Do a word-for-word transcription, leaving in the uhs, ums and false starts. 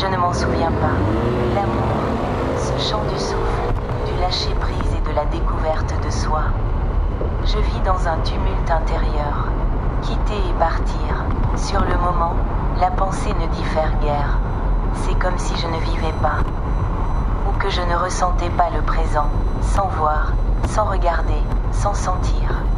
Je ne m'en souviens pas. L'amour, ce chant du souffle, du lâcher-prise et de la découverte de soi. Je vis dans un tumulte intérieur. Quitter et partir. Sur le moment, la pensée ne diffère guère. C'est comme si je ne vivais pas. Ou que je ne ressentais pas le présent, sans voir, sans regarder, sans sentir.